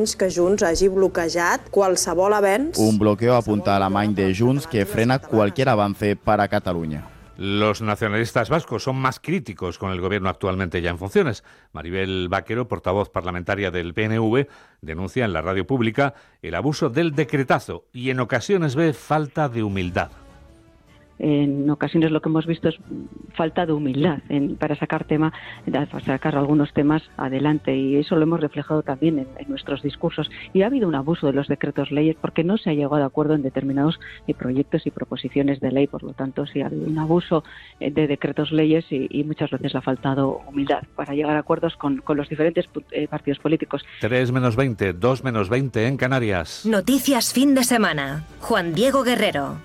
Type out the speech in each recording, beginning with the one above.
anys que Junts hagi bloquejat qualsevol avenç. Un bloqueo apunta a la many de Junts que frena cualquier avance para Cataluña. Los nacionalistas vascos son más críticos con el gobierno actualmente ya en funciones. Maribel Vaquero, portavoz parlamentaria del PNV, denuncia en la radio pública el abuso del decretazo y en ocasiones ve falta de humildad. En ocasiones lo que hemos visto es falta de humildad para sacar algunos temas adelante, y eso lo hemos reflejado también en nuestros discursos. Y ha habido un abuso de los decretos leyes porque no se ha llegado a acuerdo en determinados proyectos y proposiciones de ley. Por lo tanto, sí ha habido un abuso de decretos leyes y muchas veces ha faltado humildad para llegar a acuerdos con los diferentes partidos políticos. 3-20, 2-20 en Canarias. Noticias fin de semana. Juan Diego Guerrero.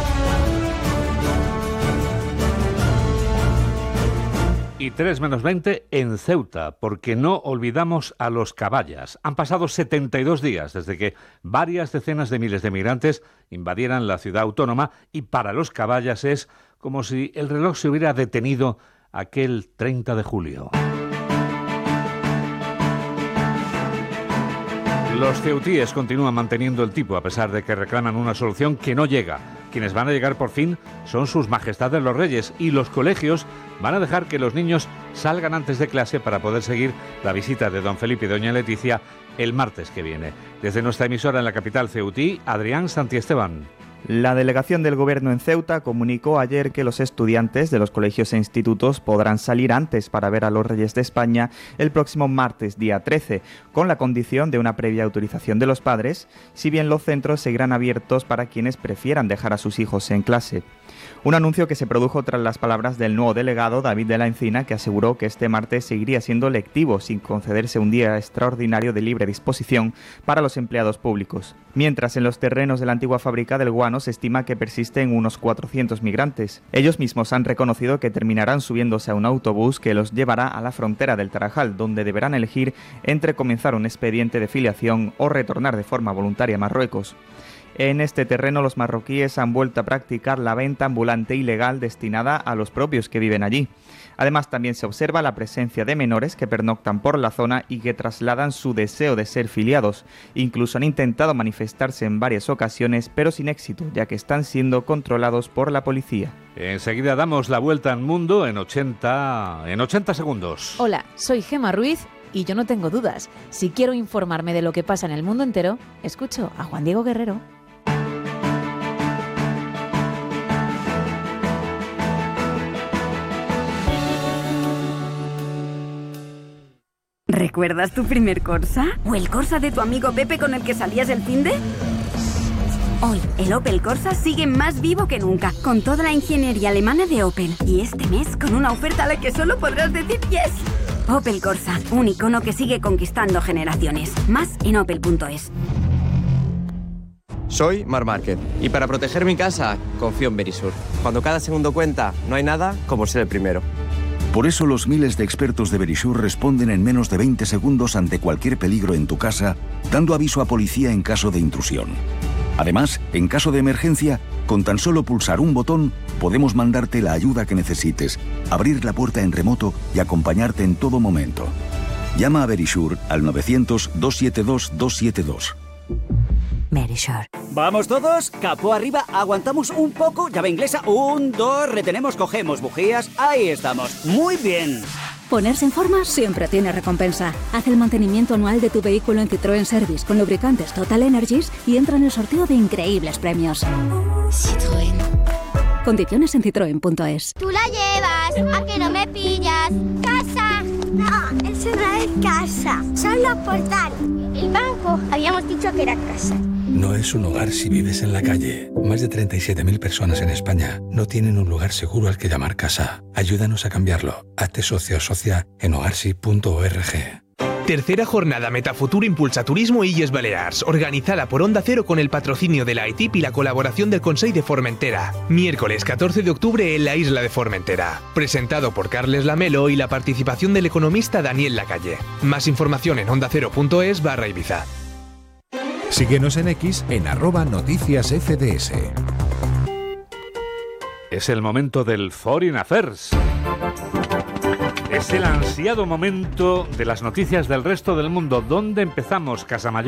Y 3-20 en Ceuta, porque no olvidamos a los caballas. Han pasado 72 días desde que varias decenas de miles de migrantes invadieran la ciudad autónoma, y para los caballas es como si el reloj se hubiera detenido aquel 30 de julio. Los ceutíes continúan manteniendo el tipo a pesar de que reclaman una solución que no llega. Quienes van a llegar por fin son sus majestades los reyes, y los colegios van a dejar que los niños salgan antes de clase para poder seguir la visita de don Felipe y doña Leticia el martes que viene. Desde nuestra emisora en la capital ceutí, Adrián Santiesteban. La delegación del Gobierno en Ceuta comunicó ayer que los estudiantes de los colegios e institutos podrán salir antes para ver a los Reyes de España el próximo martes, día 13, con la condición de una previa autorización de los padres, si bien los centros seguirán abiertos para quienes prefieran dejar a sus hijos en clase. Un anuncio que se produjo tras las palabras del nuevo delegado, David de la Encina, que aseguró que este martes seguiría siendo lectivo sin concederse un día extraordinario de libre disposición para los empleados públicos. Mientras en los terrenos de la antigua fábrica del guano se estima que persisten unos 400 migrantes. Ellos mismos han reconocido que terminarán subiéndose a un autobús que los llevará a la frontera del Tarajal, donde deberán elegir entre comenzar un expediente de filiación o retornar de forma voluntaria a Marruecos. En este terreno los marroquíes han vuelto a practicar la venta ambulante ilegal destinada a los propios que viven allí. Además, también se observa la presencia de menores que pernoctan por la zona y que trasladan su deseo de ser filiados. Incluso han intentado manifestarse en varias ocasiones, pero sin éxito, ya que están siendo controlados por la policía. Enseguida damos la vuelta al mundo en 80 segundos. Hola, soy Gemma Ruiz y yo no tengo dudas. Si quiero informarme de lo que pasa en el mundo entero, escucho a Juan Diego Guerrero. ¿Recuerdas tu primer Corsa? ¿O el Corsa de tu amigo Pepe con el que salías el finde? Hoy, el Opel Corsa sigue más vivo que nunca, con toda la ingeniería alemana de Opel. Y este mes, con una oferta a la que solo podrás decir yes. Opel Corsa, un icono que sigue conquistando generaciones. Más en opel.es. Soy Marc Márquez y para proteger mi casa confío en Verisur. Cuando cada segundo cuenta, no hay nada como ser el primero. Por eso los miles de expertos de Verisur responden en menos de 20 segundos ante cualquier peligro en tu casa, dando aviso a policía en caso de intrusión. Además, en caso de emergencia, con tan solo pulsar un botón, podemos mandarte la ayuda que necesites, abrir la puerta en remoto y acompañarte en todo momento. Llama a Verisur al 900-272-272. Verisur. ¿Vamos todos? Capó arriba, aguantamos un poco, llave inglesa, 1, 2, retenemos, cogemos bujías, ahí estamos, muy bien. Ponerse en forma siempre tiene recompensa. Haz el mantenimiento anual de tu vehículo en Citroën Service con lubricantes Total Energies y entra en el sorteo de increíbles premios. Citroën. Condiciones en citroen.es. Tú la llevas, ¿a que no me pillas? ¡Casa! No, eso no es casa, son los portales. El banco, habíamos dicho que era casa. No es un hogar si vives en la calle. Más de 37.000 personas en España no tienen un lugar seguro al que llamar casa. Ayúdanos a cambiarlo. Hazte socio o socia en hogarsi.org. Tercera jornada Metafutur Impulsa Turismo Illes Balears, organizada por Onda Cero con el patrocinio de la ITIP y la colaboración del Consell de Formentera. Miércoles 14 de octubre en la isla de Formentera. Presentado por Carles Lamelo y la participación del economista Daniel Lacalle. Más información en ondacero.es/Ibiza. Síguenos en X en @noticiasfds. Es el momento del Foreign Affairs. Es el ansiado momento de las noticias del resto del mundo. ¿Dónde empezamos, Casamayor?